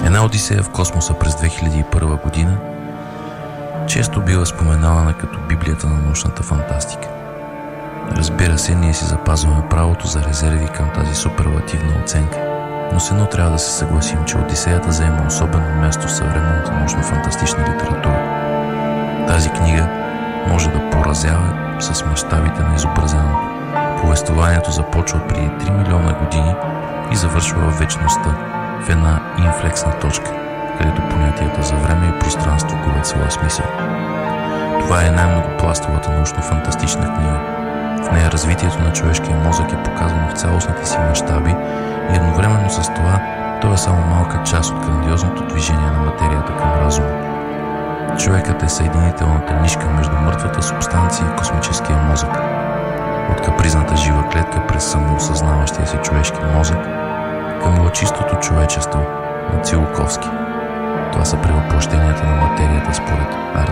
Една Одисея в космоса през 2001 година често бива споменавана като Библията на научната фантастика. Разбира се, ние си запазваме правото за резерви към тази суперлативна оценка, но с едно трябва да се съгласим, че Одисеята заема особено място в съвременната научно-фантастична литература. Тази книга може да поразява с мащабите на изобразеното. Повествованието започва преди 3 милиона години и завършва в вечността, в една инфлексна точка, където понятията за време и пространство губят своя смисъл. Това е най-многопластовата научно-фантастична книга. В нея развитието на човешкия мозък е показано в цялостните си мащаби и едновременно с това той е само малка част от грандиозното движение на материята към разума. Човекът е съединителната нишка между мъртвата субстанция и космическия мозък. От капризната жива клетка през самоосъзнаващия се човешки мозък към лъчистото човечество на Циолковски. Това са превъплъщенията на материята според